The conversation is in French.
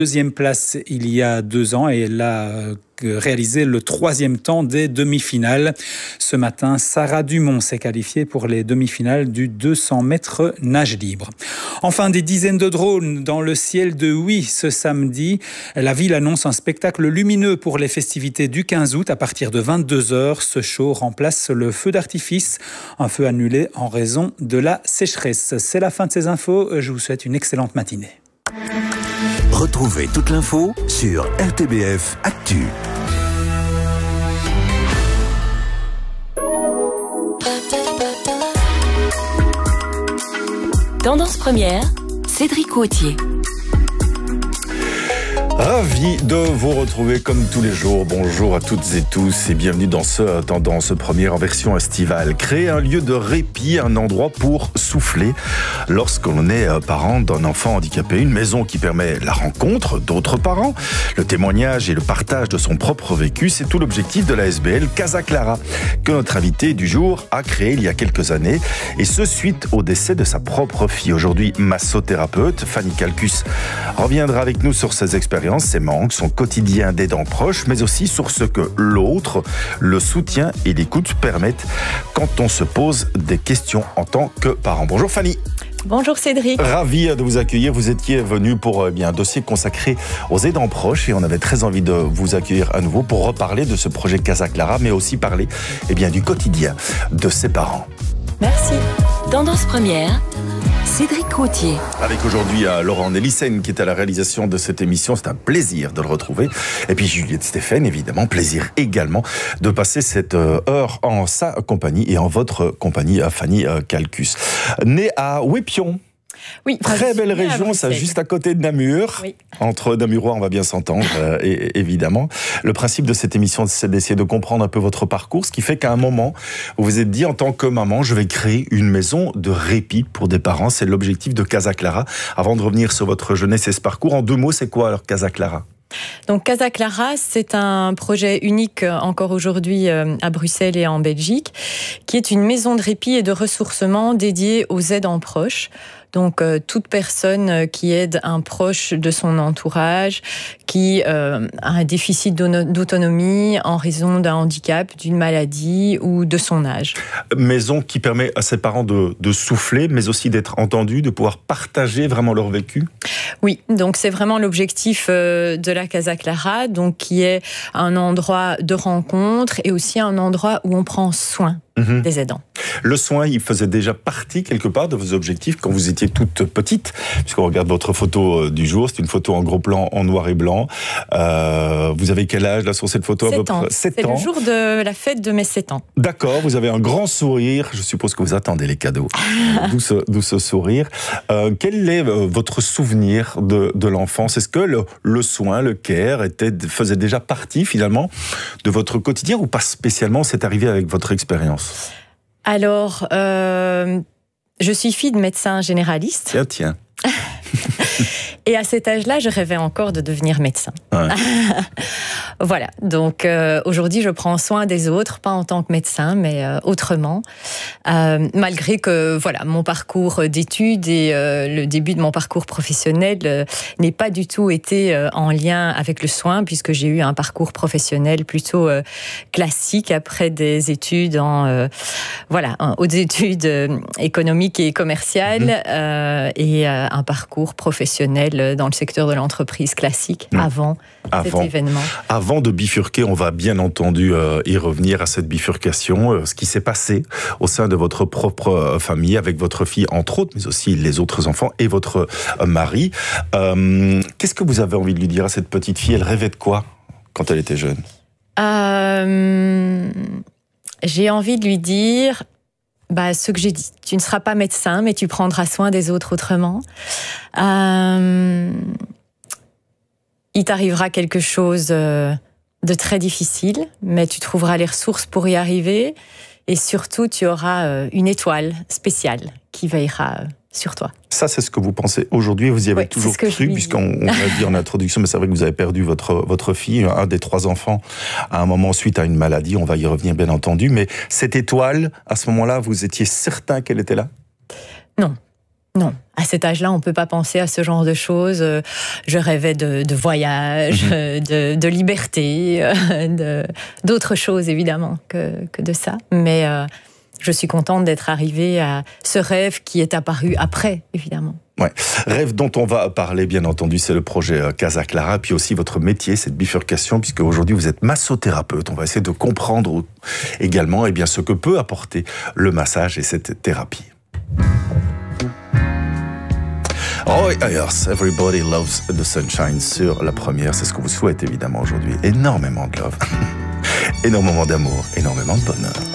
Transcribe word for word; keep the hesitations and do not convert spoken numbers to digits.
Deuxième place il y a deux ans et elle a réalisé le troisième temps des demi-finales. Ce matin, Sarah Dumont s'est qualifiée pour les demi-finales du deux cents mètres nage libre. Enfin, des dizaines de drones dans le ciel de Huy ce samedi. La ville annonce un spectacle lumineux pour les festivités du quinze août à partir de vingt-deux heures. Ce show remplace le feu d'artifice, un feu annulé en raison de la sécheresse. C'est la fin de ces infos. Je vous souhaite une excellente matinée. Retrouvez toute l'info sur R T B F Actu. Tendance première, Cédric Gauthier. Ravi de vous retrouver comme tous les jours. Bonjour à toutes et tous et bienvenue dans ce Tendance première en version estivale. Créer un lieu de répit, un endroit pour souffler lorsque l'on est parent d'un enfant handicapé. Une maison qui permet la rencontre d'autres parents, le témoignage et le partage de son propre vécu. C'est tout l'objectif de l'A S B L Casa Clara que notre invité du jour a créé il y a quelques années. Et ce suite au décès de sa propre fille. Aujourd'hui, massothérapeute, Fanny Calcus reviendra avec nous sur ses expériences, ses manques, son quotidien d'aidant proche, mais aussi sur ce que l'autre, le soutien et l'écoute permettent quand on se pose des questions en tant que parent. Bonjour Fanny. Bonjour Cédric. Ravi de vous accueillir. Vous étiez venu pour eh bien, un dossier consacré aux aidants proches et on avait très envie de vous accueillir à nouveau pour reparler de ce projet Casa Clara, mais aussi parler eh bien, du quotidien de ses parents. Merci. Tendance première, Cédric Gauthier. Avec aujourd'hui euh, Laurent Nélissen qui est à la réalisation de cette émission. C'est un plaisir de le retrouver. Et puis Juliette Stéphane, évidemment, plaisir également de passer cette euh, heure en sa compagnie et en votre compagnie, Fanny euh, Calcus. Née à Wépion. Oui, très belle région, ça, juste à côté de Namur. Oui. Entre Namurois, on va bien s'entendre, euh, et, évidemment. Le principe de cette émission, c'est d'essayer de comprendre un peu votre parcours, ce qui fait qu'à un moment, vous vous êtes dit, en tant que maman, je vais créer une maison de répit pour des parents. C'est l'objectif de Casa Clara. Avant de revenir sur votre jeunesse et ce parcours, en deux mots, c'est quoi alors Casa Clara ? Donc Casa Clara, c'est un projet unique encore aujourd'hui à Bruxelles et en Belgique, qui est une maison de répit et de ressourcement dédiée aux aidants proches. Donc euh, toute personne qui aide un proche de son entourage, qui euh, a un déficit d'autonomie en raison d'un handicap, d'une maladie ou de son âge. Maison qui permet à ses parents de, de souffler, mais aussi d'être entendus, de pouvoir partager vraiment leur vécu. Oui, donc c'est vraiment l'objectif euh, de la Casa Clara, donc qui est un endroit de rencontre et aussi un endroit où on prend soin mmh. des aidants. Le soin, il faisait déjà partie quelque part de vos objectifs quand vous étiez toute petite, puisqu'on regarde votre photo du jour, c'est une photo en gros plan, en noir et blanc. Euh, vous avez quel âge là sur cette photo? sept ans. C'est le jour de la fête de mes sept ans. D'accord, vous avez un grand sourire, je suppose que vous attendez les cadeaux. D'où ce, d'où ce sourire. Euh, quel est votre souvenir de, de l'enfance? Est-ce que le, le soin, le care était, faisait déjà partie finalement de votre quotidien ou pas spécialement, c'est arrivé avec votre expérience? Alors, euh, je suis fille de médecin généraliste. Tiens, tiens. Et à cet âge-là, je rêvais encore de devenir médecin. Ouais. Voilà, donc euh, aujourd'hui, je prends soin des autres, pas en tant que médecin, mais euh, autrement. Euh, malgré que voilà, mon parcours d'études et euh, le début de mon parcours professionnel euh, n'ait pas du tout été euh, en lien avec le soin, puisque j'ai eu un parcours professionnel plutôt euh, classique après des études en euh, voilà, en hautes études euh, économiques et commerciales, mmh. euh, et euh, un parcours professionnel dans le secteur de l'entreprise classique mmh. avant, avant cet événement. Avant de bifurquer, on va bien entendu euh, y revenir à cette bifurcation, euh, ce qui s'est passé au sein de votre propre euh, famille, avec votre fille entre autres, mais aussi les autres enfants et votre euh, mari. Euh, qu'est-ce que vous avez envie de lui dire à cette petite fille? Elle rêvait de quoi quand elle était jeune? euh, J'ai envie de lui dire... Bah, ce que j'ai dit, tu ne seras pas médecin, mais tu prendras soin des autres autrement. Euh, il t'arrivera quelque chose de très difficile, mais tu trouveras les ressources pour y arriver. Et surtout, tu auras une étoile spéciale qui veillera sur toi. Ça, c'est ce que vous pensez aujourd'hui, vous y avez oui, toujours cru, puisqu'on a dit en introduction, mais c'est vrai que vous avez perdu votre, votre fille, un des trois enfants, à un moment suite à une maladie, on va y revenir bien entendu, mais cette étoile, à ce moment-là, vous étiez certain qu'elle était là? Non. Non, à cet âge-là, on ne peut pas penser à ce genre de choses. Je rêvais de, de voyage, mmh. de, de liberté, de, d'autres choses évidemment que, que de ça. Mais euh, je suis contente d'être arrivée à ce rêve qui est apparu après, évidemment. Ouais. Rêve dont on va parler, bien entendu, c'est le projet Casa Clara, puis aussi votre métier, cette bifurcation, puisque aujourd'hui vous êtes massothérapeute. On va essayer de comprendre également eh bien, ce que peut apporter le massage et cette thérapie. Oh yes, everybody loves the sunshine sur la première. C'est ce que vous souhaitez évidemment aujourd'hui. Énormément de love, énormément d'amour, énormément de bonheur.